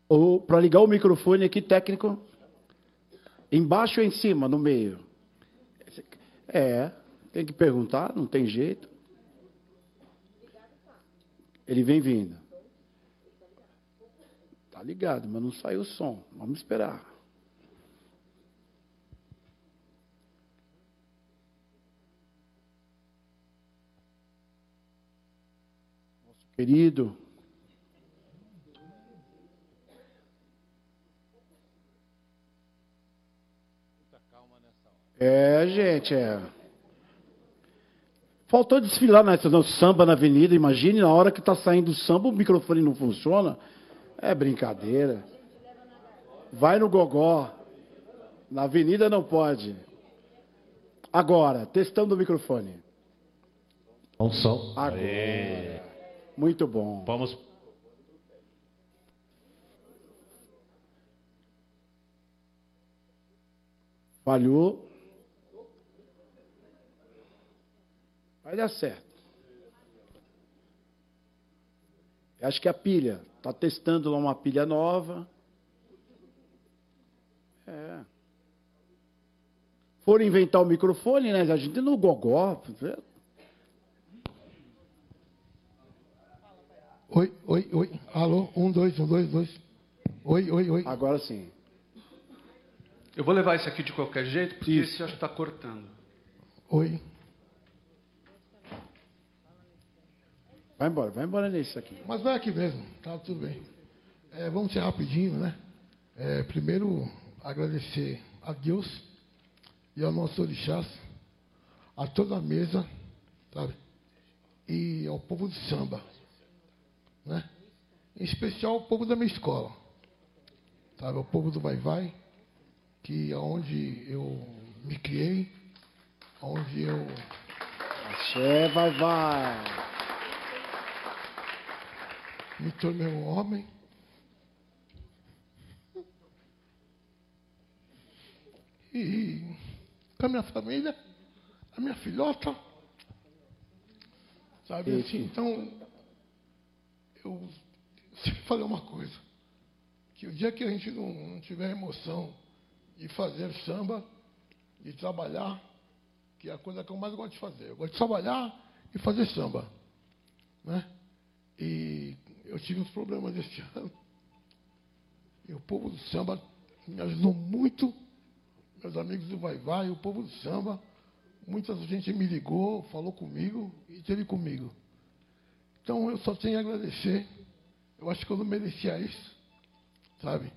Ou para ligar o microfone aqui, técnico. Embaixo ou em cima, no meio? Tem que perguntar, não tem jeito. Ele vem vindo. Tá ligado, mas não saiu o som. Vamos esperar. Nosso querido. Gente, Faltou desfilar no samba na avenida, imagine, na hora que está saindo o samba, o microfone não funciona. É brincadeira. Vai no gogó. Na avenida não pode. Agora, testando o microfone. Som. Agora. Muito bom. Vamos. Falhou. Vai dar certo. Acho que a pilha. Está testando lá uma pilha nova. Foram inventar o microfone, né? A gente no gogó. Oi. Alô, 1, 2, 1, 2, 2. Oi. Agora sim. Eu vou levar esse aqui de qualquer jeito, porque esse acho que está cortando. Oi. Vai embora nesse aqui. Mas vai aqui mesmo, tá tudo bem. Vamos ser rapidinho, né? Primeiro, agradecer a Deus e ao nosso orixás, a toda a mesa, sabe? E ao povo do samba, né? Em especial ao povo da minha escola, sabe? O povo do Vai-Vai, que é onde eu me criei, onde eu... Axé, vai. Me tornei um homem. E com a minha família, a minha filhota, sabe assim? Então, eu sempre falei uma coisa, que o dia que a gente não tiver emoção de fazer samba, de trabalhar, que é a coisa que eu mais gosto de fazer. Eu gosto de trabalhar e fazer samba, né? E eu tive uns problemas esse ano. E o povo do samba me ajudou muito. Meus amigos do Vai-Vai, o povo do samba. Muita gente me ligou, falou comigo e esteve comigo. Então eu só tenho a agradecer. Eu acho que eu não merecia isso, sabe?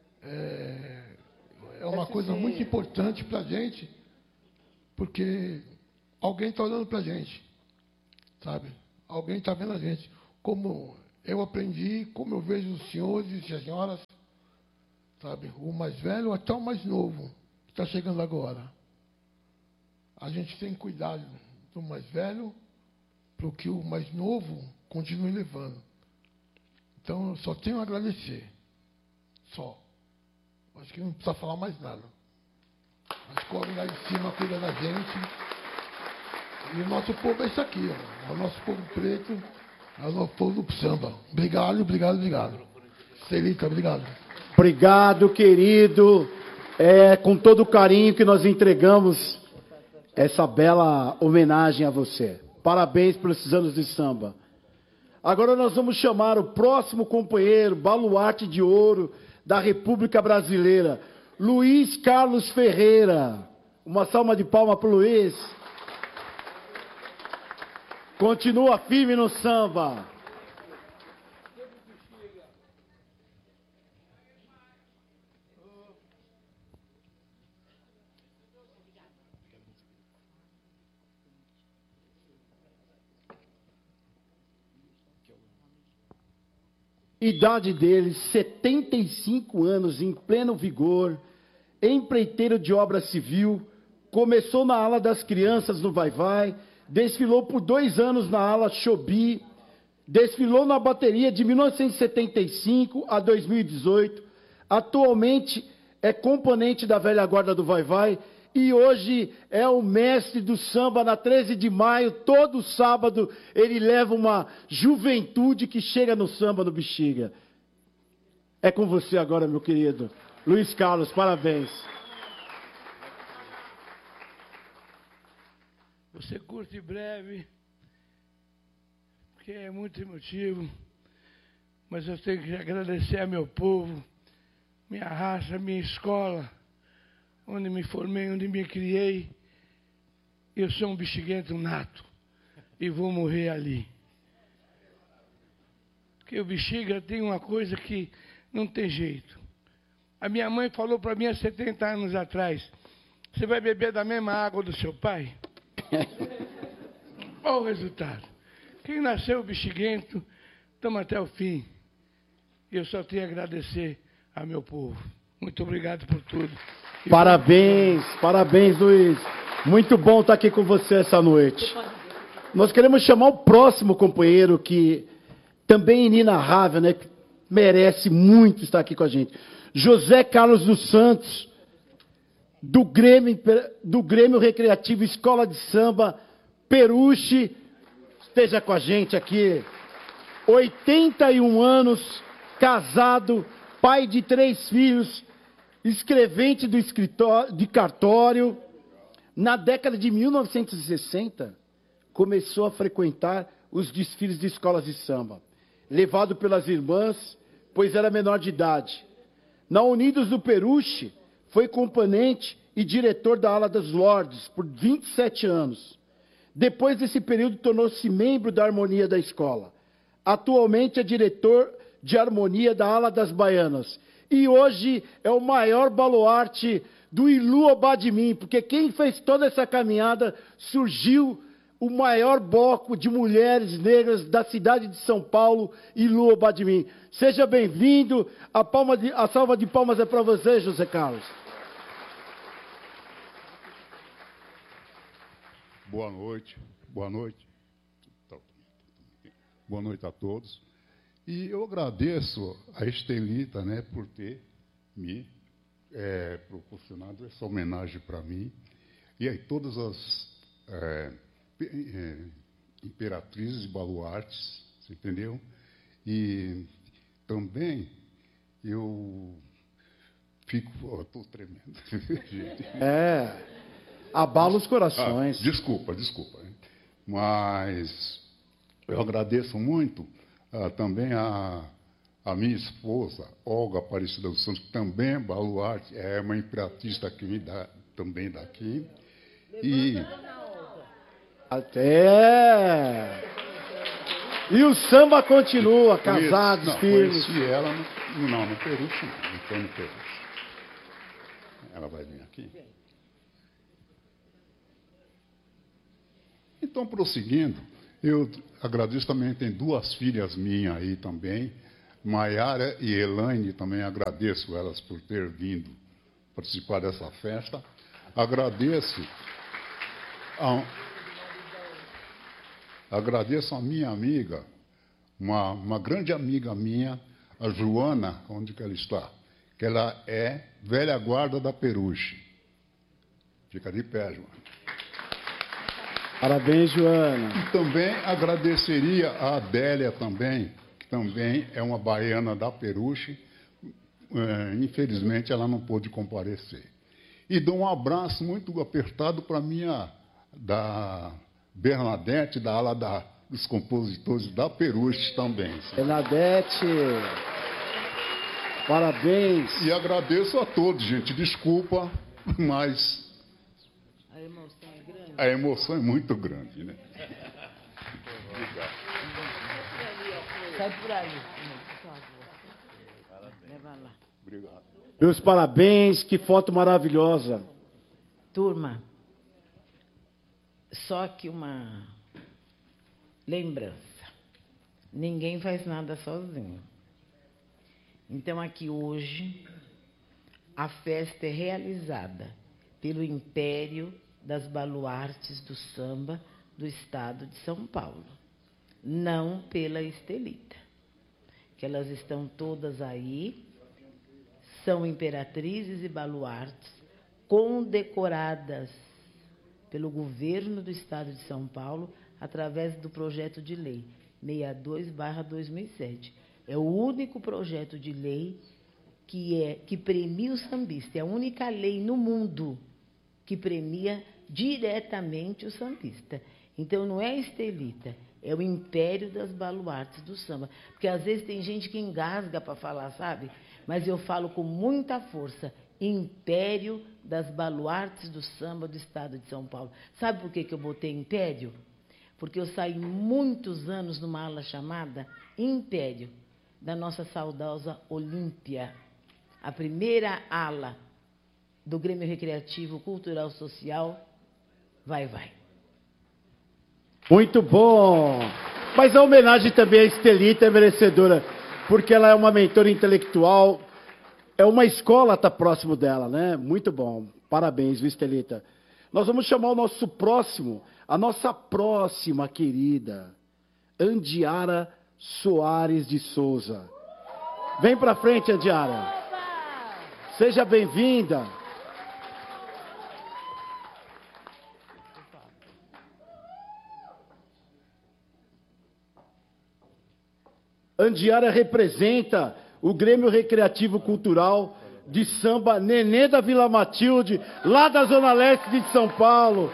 É uma coisa muito importante para a gente, porque alguém está olhando para a gente, sabe? Alguém está vendo a gente. Como eu aprendi, como eu vejo os senhores e as senhoras, sabe? O mais velho até o mais novo, que está chegando agora. A gente tem que cuidar do mais velho para que o mais novo continue levando. Então, eu só tenho a agradecer. Só. Acho que não precisa falar mais nada. A escola lá de cima cuida da gente. E o nosso povo é isso aqui, ó. O nosso povo preto. É o nosso povo do samba. Obrigado. Celita, obrigado. Obrigado, querido. Com todo o carinho que nós entregamos essa bela homenagem a você. Parabéns pelos esses anos de samba. Agora nós vamos chamar o próximo companheiro, baluarte de ouro da República Brasileira, Luiz Carlos Ferreira. Uma salva de palmas para o Luiz. Continua firme no samba. Idade dele, 75 anos, em pleno vigor, empreiteiro de obra civil, começou na ala das crianças no Vai-Vai, desfilou por 2 anos na ala Chobi, desfilou na bateria de 1975 a 2018, atualmente é componente da velha guarda do Vai-Vai e hoje é o mestre do samba na 13 de maio, todo sábado ele leva uma juventude que chega no samba no Bexiga. É com você agora, meu querido. Luiz Carlos, parabéns. Vou ser curto e breve, porque é muito emotivo, mas eu tenho que agradecer a meu povo, minha raça, minha escola, onde me formei, onde me criei. Eu sou um bexiguento nato e vou morrer ali. Porque o bexiga tem uma coisa que não tem jeito. A minha mãe falou para mim há 70 anos atrás, você vai beber da mesma água do seu pai? Olha o resultado. Quem nasceu bexiguento, estamos até o fim. Eu só tenho a agradecer a meu povo. Muito obrigado por tudo. Parabéns, parabéns, Luiz. Muito bom estar aqui com você essa noite. Nós queremos chamar o próximo companheiro que também é inenarrável, né? Que merece muito estar aqui com a gente. José Carlos dos Santos, do Grêmio Recreativo Escola de Samba Peruche, esteja com a gente aqui. 81 anos, casado, pai de 3 filhos, escrevente do escritório, de cartório. Na década de 1960, começou a frequentar os desfiles de escolas de samba, levado pelas irmãs, pois era menor de idade. Na Unidos do Peruche, foi componente e diretor da ala dos Lordes por 27 anos. Depois desse período, tornou-se membro da harmonia da escola. Atualmente é diretor de harmonia da ala das Baianas. E hoje é o maior baluarte do Ilua Badmin, porque quem fez toda essa caminhada surgiu o maior bloco de mulheres negras da cidade de São Paulo, Ilua Badmin. Seja bem-vindo. A salva de palmas é para você, José Carlos. Boa noite, boa noite. Boa noite a todos. E eu agradeço a Estelita, né, por ter me proporcionado essa homenagem para mim. E aí todas as imperatrizes e baluartes, você entendeu? E também eu fico... Estou tremendo. Abala os corações. Desculpa. Mas eu agradeço muito também a minha esposa, Olga Aparecida dos Santos, que também é baluarte, é uma imperatriz daqui, também daqui. E o samba continua, casados, firmes. Conheci ela no Peruche, não foi no Peruche. Ela vai vir aqui. Então, prosseguindo, eu agradeço também, tem 2 filhas minhas aí também, Maiara e Elaine, também agradeço elas por ter vindo participar dessa festa. Agradeço a minha amiga, uma grande amiga minha, a Joana, onde que ela está? Que ela é velha guarda da Peruche. Fica de pé, Joana. Parabéns, Joana. E também agradeceria a Adélia também, que também é uma baiana da Peruche. Infelizmente, ela não pôde comparecer. E dou um abraço muito apertado para da Bernadette, da ala dos compositores da Peruche também. Bernadette, parabéns. E agradeço a todos, gente. Desculpa, mas... A emoção é muito grande, né? Obrigado. Sai por aí, por favor. Leva lá. Obrigado. Meus parabéns, que foto maravilhosa. Turma, só que uma lembrança. Ninguém faz nada sozinho. Então, aqui hoje, a festa é realizada pelo Império das Baluartes do Samba do Estado de São Paulo, não pela Estelita, que elas estão todas aí, são imperatrizes e baluartes condecoradas pelo governo do Estado de São Paulo através do projeto de lei 62/2007. É o único projeto de lei que premia o sambista. É a única lei no mundo que premia diretamente o sambista. Então, não é a Estelita, é o Império das Baluartes do Samba. Porque, às vezes, tem gente que engasga para falar, sabe? Mas eu falo com muita força, Império das Baluartes do Samba do Estado de São Paulo. Sabe por que eu botei Império? Porque eu saí muitos anos numa ala chamada Império, da nossa saudosa Olímpia, a primeira ala do Grêmio Recreativo Cultural Social, Vai Vai. Muito bom! Mas a homenagem também à Estelita é merecedora, porque ela é uma mentora intelectual, é uma escola tá próximo dela, né? Muito bom. Parabéns, viu, Estelita? Nós vamos chamar o nosso próximo, a nossa próxima querida, Andiara Soares de Souza. Vem pra frente, Andiara. Seja bem-vinda. Andiara representa o Grêmio Recreativo Cultural de Samba Nenê da Vila Matilde, lá da Zona Leste de São Paulo.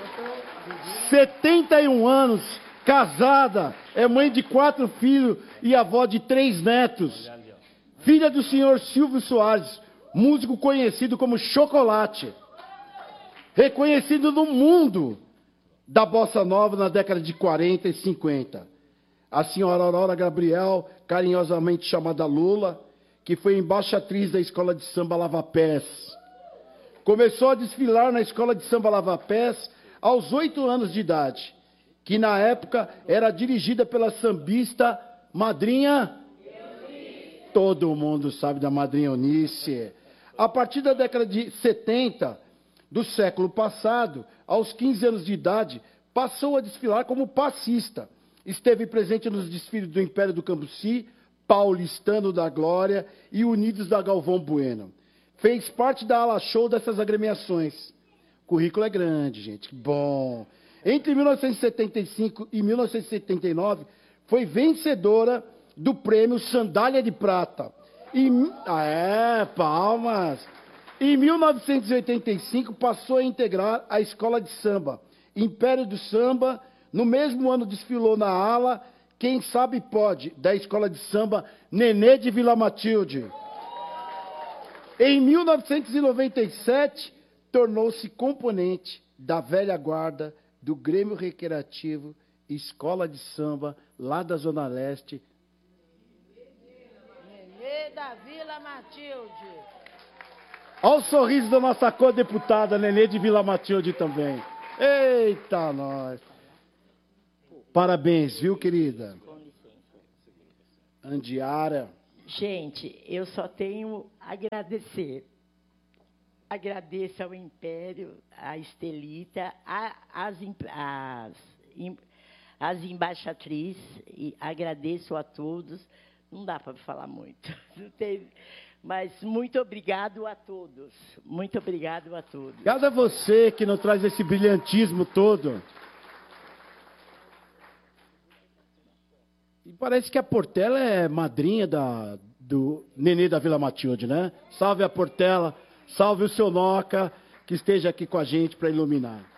71 anos, casada, é mãe de 4 filhos e avó de 3 netos. Filha do senhor Silvio Soares, músico conhecido como Chocolate. Reconhecido no mundo da bossa nova na década de 40 e 50. A senhora Aurora Gabriel, carinhosamente chamada Lula, que foi embaixatriz da Escola de Samba Lava Pés. Começou a desfilar na Escola de Samba Lava Pés aos 8 anos de idade, que na época era dirigida pela sambista Madrinha Eunice. Todo mundo sabe da Madrinha Eunice. A partir da década de 70 do século passado, aos 15 anos de idade, passou a desfilar como passista. Esteve presente nos desfiles do Império do Cambuci, Paulistano da Glória e Unidos da Galvão Bueno. Fez parte da ala show dessas agremiações. O currículo é grande, gente. Bom. Entre 1975 e 1979, foi vencedora do prêmio Sandália de Prata. Palmas! Em 1985, passou a integrar a Escola de Samba, Império do Samba. No mesmo ano, desfilou na ala Quem Sabe Pode, da Escola de Samba Nenê de Vila Matilde. Em 1997, tornou-se componente da velha guarda do Grêmio Recreativo Escola de Samba, lá da Zona Leste. Nenê da Vila Matilde. Olha o sorriso da nossa co-deputada, Nenê de Vila Matilde também. Eita, nós! Parabéns, viu, querida? Com licença. Andiara. Gente, eu só tenho a agradecer. Agradeço ao Império, à Estelita, às embaixatrizes, e agradeço a todos. Não dá para falar muito, não tem, mas muito obrigado a todos. Muito obrigado a todos. Obrigado a você que não traz esse brilhantismo todo. E parece que a Portela é madrinha do Nenê da Vila Matilde, né? Salve a Portela, salve o seu Noca, que esteja aqui com a gente para iluminar.